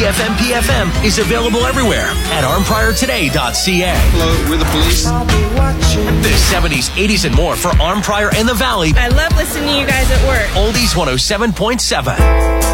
PFM is available everywhere at armpriortoday.ca. Hello, we're the police. The 70s, 80s, and more for Arm Prior and the Valley. I love listening to you guys at work. Oldies 107.7.